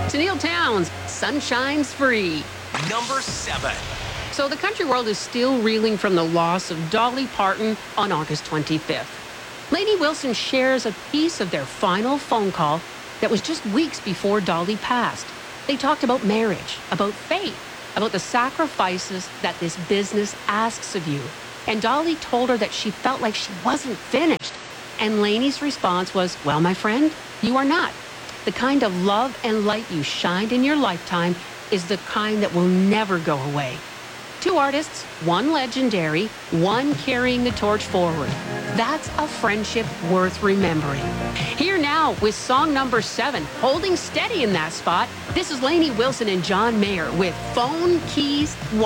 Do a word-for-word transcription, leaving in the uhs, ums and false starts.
To Neil Towns, Sunshine's Free. Number seven. So the country world is still reeling from the loss of Dolly Parton on August twenty-fifth. Lainey Wilson shares a piece of their final phone call that was just weeks before Dolly passed. They talked about marriage, about faith, about the sacrifices that this business asks of you. And Dolly told her that she felt like she wasn't finished. And Lainey's response was, well, my friend, you are not. The kind of love and light you shined in your lifetime is the kind that will never go away. Two artists, one legendary, one carrying the torch forward. That's a friendship worth remembering. Here now with song number seven, holding steady in that spot, this is Lainey Wilson and John Mayer with Phone Keys one.